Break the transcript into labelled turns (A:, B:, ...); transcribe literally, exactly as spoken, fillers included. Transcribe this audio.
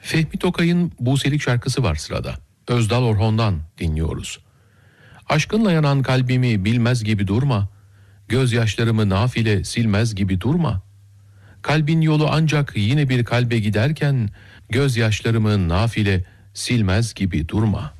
A: Fehmi Tokay'ın Buselik şarkısı var sırada. Özdal Orhon'dan dinliyoruz. Aşkınla yanan kalbimi bilmez gibi durma, gözyaşlarımı nafile silmez gibi durma. Kalbin yolu ancak yine bir kalbe giderken, gözyaşlarımı nafile silmez gibi durma.